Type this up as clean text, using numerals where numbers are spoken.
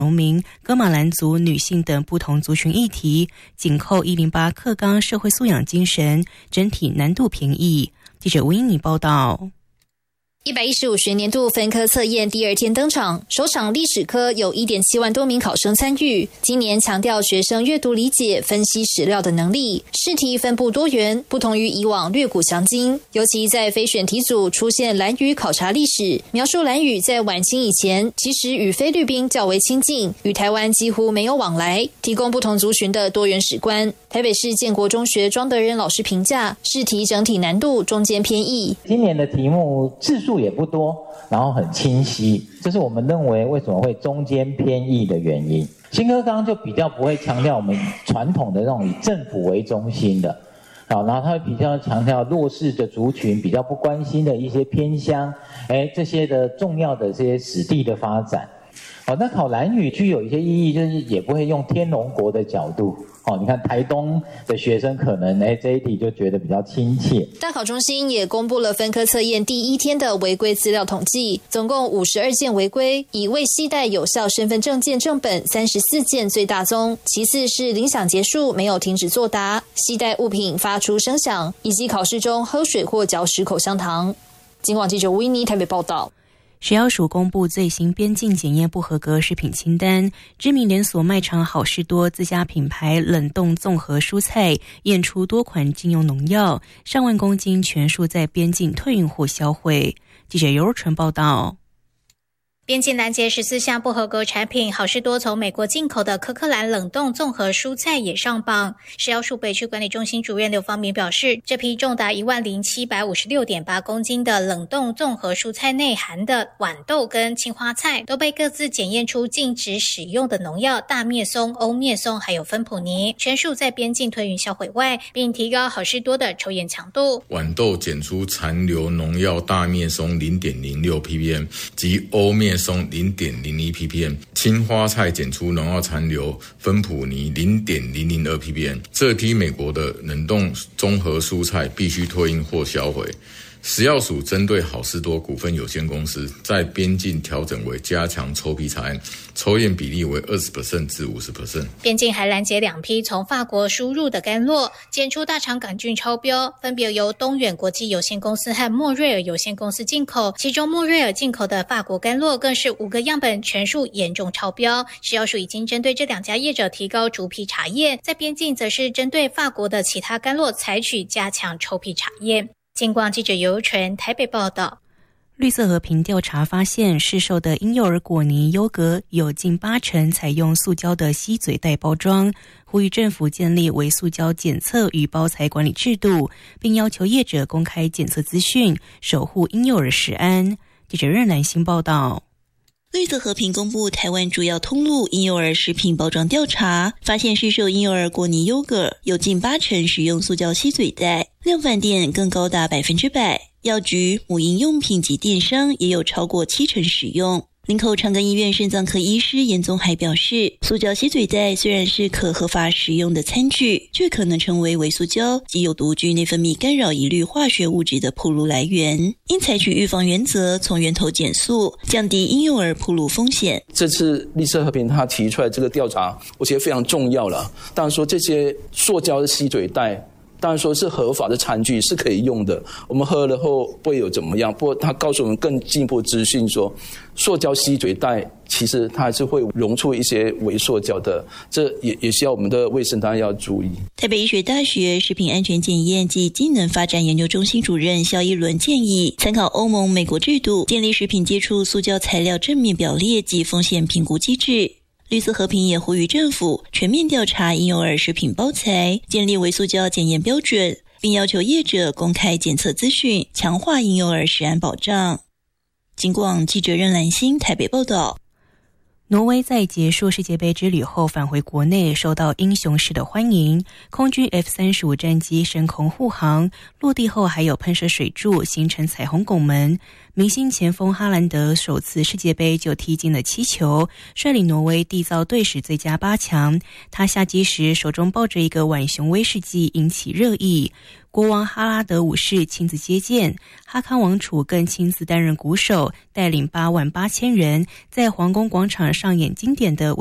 农民、噶玛兰族女性等不同族群议题，紧扣108课纲社会素养精神，整体难度平易。记者吴英妮报道。 115学年度分科测验第二天登场，首场历史科有 1.7 万多名考生参与。今年强调学生阅读理解、分析史料的能力，试题分布多元，不同于以往略古详今。尤其在非选题组出现兰屿考察历史，描述兰屿在晚清以前其实与菲律宾较为亲近，与台湾几乎没有往来，提供不同族群的多元史观。台北市建国中学庄德仁老师评价，试题整体难度中间偏易。 今年的题目字数也不多，然后很清晰，这是我们认为为什么会中间偏易的原因。新课纲就比较不会强调我们传统的那种以政府为中心的，然后它会比较强调弱势的族群比较不关心的一些偏乡，这些的重要的这些史地的发展。那考兰屿具有一些意义，就是也不会用天龙国的角度。你看台东的学生可能这一题就觉得比较亲切。 大考中心也公布了分科测验第一天的违规资料统计，总共52件违规，以未携带有效身份证件正本34件最大宗，其次是铃响结束没有停止作答，携带物品发出声响，以及考试中喝水或嚼食口香糖。警广记者吴依妮台北报道。 食药署公布最新边境检验不合格食品清单，知名连锁卖场好事多自家品牌冷冻综合蔬菜验出多款禁用农药，上万公斤全数在边境退运或销毁。记者尤若纯报道。 边境拦截14项不合格产品，好事多从美国进口的科克兰冷冻综合蔬菜也上榜。食药署北区管理中心主任刘芳明表示，这批重达10756.8公斤的冷冻综合蔬菜内含的豌豆跟青花菜都被各自检验出禁止使用的农药大灭松、欧灭松还有芬普尼，全数在边境退运销毁外，并提高好事多的抽验强度。 豌豆检出残留农药大灭松 0.06 ppm 及欧灭松 0.01 ppm， 青花菜检出农药残留芬普尼 0.002 ppm。 这批美国的冷冻综合蔬菜必须退运或销毁。食药署针对好事多股份有限公司在边境调整为加强抽批查验，抽验比例为 20% 至 50%。 边境还拦截2批从法国输入的甘酪，检出大肠杆菌超标，分别由东远国际有限公司和莫瑞尔有限公司进口，其中莫瑞尔进口的法国甘酪更是5个样本全数严重超标。食药署已经针对这2家业者提高逐批查验，在边境则是针对法国的其他甘酪采取加强抽批查验。警广记者尤纯台北报道。 绿色和平调查发现，市售的婴幼儿果泥优格有近80%采用塑胶的吸嘴袋包装，呼吁政府建立微塑胶检测与包材管理制度，并要求业者公开检测资讯，守护婴幼儿食安。记者任兰新报道。 绿色和平公布台湾主要通路婴幼儿食品包装调查，发现市售婴幼儿果泥优格有近80%使用塑胶吸嘴袋，量贩店更高达100%，药局、母婴用品及电商也有超过70%使用。林口长庚医院肾脏科医师严宗海表示，塑胶吸嘴袋虽然是可合法使用的餐具，却可能成为微塑胶及有毒具内分泌干扰一律化学物质的暴露来源，应采取预防原则，从源头减塑，降低婴幼儿暴露风险。 这次绿色和平他提出来这个调查，我觉得非常重要了。当然说这些塑胶的吸嘴袋当然说是合法的餐具是可以用的，我们喝了后不会有怎么样。不过他告诉我们更进一步资讯说，塑胶吸嘴袋其实它还是会溶出一些微塑胶的，这也需要我们的卫生当然要注意。 台北医学大学食品安全检验及机能发展研究中心主任肖一伦建议，参考欧盟、美国制度，建立食品接触塑胶材料正面表列及风险评估机制。绿色和平也呼吁政府全面调查婴幼儿食品包材，建立微塑胶检验标准，并要求业者公开检测资讯，强化婴幼儿食安保障。警广记者任兰心台北报道。 挪威在结束世界杯之旅后返回国内，受到英雄式的欢迎。空军 F-35 战机升空护航，落地后还有喷射水柱，形成彩虹拱门。明星前锋哈兰德首次世界杯就踢进了7球，率领挪威缔造队史最佳8强。他下机时手中抱着一个浣熊威士忌，引起热议。 国王哈拉德五世亲自接见，哈康王储更亲自担任鼓手，带领88000人在皇宫广场上演经典的